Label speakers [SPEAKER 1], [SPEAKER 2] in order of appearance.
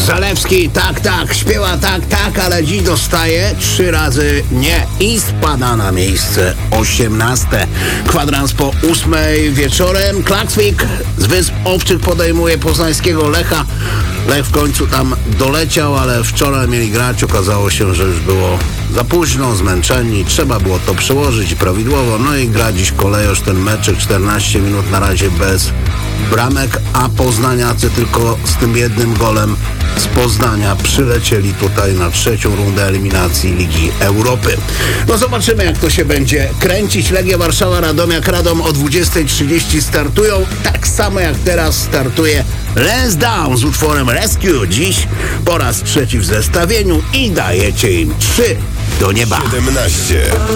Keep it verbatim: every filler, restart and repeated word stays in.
[SPEAKER 1] Zalewski, tak, tak, śpiewa tak, tak, ale dziś dostaje trzy razy nie i spada na miejsce osiemnaste. Kwadrans po ósmej wieczorem. Klaksvik z Wysp Owczych podejmuje poznańskiego Lecha. Lech w końcu tam doleciał, ale wczoraj mieli grać. Okazało się, że już było za późno, zmęczeni. Trzeba było to przełożyć prawidłowo. No i gra dziś kolejosz ten meczek. czternaście minut na razie bez bramek, a poznaniacy tylko z tym jednym golem z Poznania przylecieli tutaj na trzecią rundę eliminacji Ligi Europy. No zobaczymy, jak to się będzie kręcić. Legia Warszawa, Radomiak, Radom o dwudziestej trzydzieści startują. Tak samo jak teraz startuje Lansdowne z utworem Rescue. Dziś po raz trzeci w zestawieniu i dajecie im trzy do nieba.
[SPEAKER 2] siedemnaście